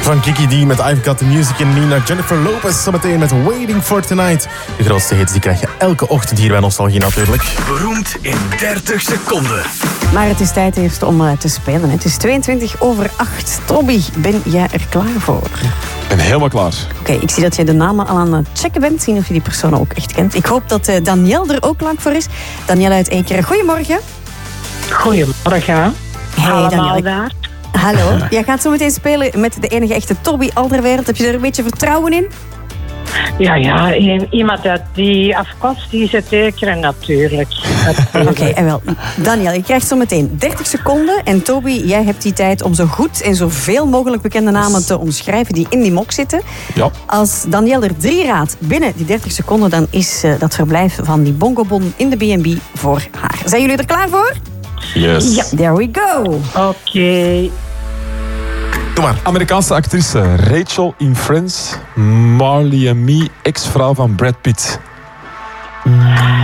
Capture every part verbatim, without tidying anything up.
Van Kiki D met I've Got The Music en Nina Jennifer Lopez zometeen met Waiting For Tonight. De grootste hits die krijg je elke ochtend hier bij Nostalgie natuurlijk. Beroemd in dertig seconden. Maar het is tijd eerst om uh, te spelen. Hè. Het is tweeëntwintig over acht. Toby, ben jij er klaar voor? Ik ben helemaal klaar. Oké, okay, ik zie dat je de namen al aan het checken bent. Zien of je die persoon ook echt kent. Ik hoop dat uh, Daniel er ook klaar voor is. Daniel uit Ekeren, goedemorgen. Goedemorgen. Hey, allemaal Daniel. daar. Hallo, jij gaat zo meteen spelen met de enige echte Toby Alderweireld. Heb je er een beetje vertrouwen in? Ja, ja, iemand uit die afkomstige tekenen natuurlijk. Oké, okay, en wel. Daniel, je krijgt zo meteen dertig seconden. En Toby, jij hebt die tijd om zo goed en zoveel mogelijk bekende namen te omschrijven die in die mok zitten. Ja. Als Daniel er drie raadt binnen die dertig seconden, dan is uh, dat verblijf van die bongobon in de B en B voor haar. Zijn jullie er klaar voor? Yes. Ja, there we go. Oké. Okay. Doe maar. Amerikaanse actrice Rachel in Friends. Marley and Me, ex-vrouw van Brad Pitt. Uh,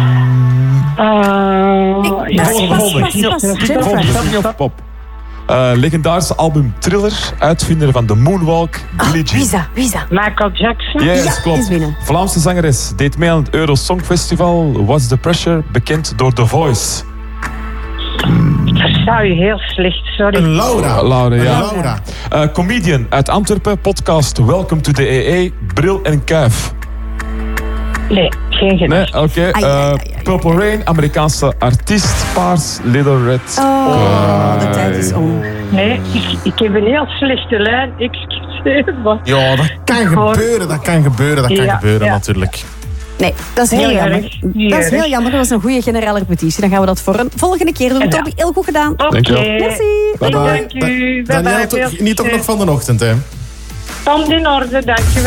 ja, Volgende. Pop. Uh, legendarische album Thriller, uitvinder van de Moonwalk, Billie Jean. Visa, Visa. Michael Jackson. Yes, Ja, klopt. is binnen. Vlaamse zangeres, deed mee aan het Euro Song Festival. What's the Pressure, bekend door The Voice. Dat zou je heel slecht, sorry. Een Laura. Laura, ja. Een Laura. Uh, comedian uit Antwerpen, podcast Welcome to the E E, Bril en Kuif. Nee, geen gedaan. Nee, oké. Okay. Ai, ai, ai, Uh, ai. Purple Rain, Amerikaanse artiest, Paars, Little Red. Oh, de tijd is om. Nee, ik, ik heb een heel slechte lijn. Excuseer me. Ja, dat kan gebeuren, dat kan gebeuren, dat kan Ja, gebeuren ja. natuurlijk. Nee, dat is heel Heel jammer. erg, heel Dat is heel erg. jammer. Dat was een goede generale repetitie. Dan gaan we dat voor een volgende keer doen. Ja. Toby, heel goed gedaan. Oké. Dankjewel. Merci. Bye bye. Dank u. Da- Daniel, Bye bye. toch, niet toch nog van de ochtend, hè? Komt in orde, dankjewel.